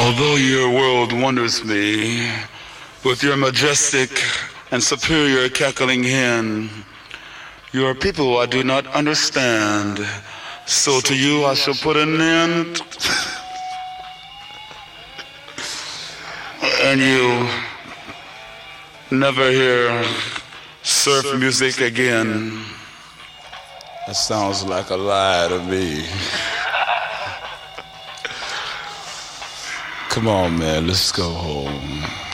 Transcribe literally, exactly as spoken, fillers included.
Although your world wonders me with your majestic and superior cackling hen, you are people I do not understand. So to you I shall put an end. And you never hear surf music again. That sounds like a lie to me. Come on, man, let's go home.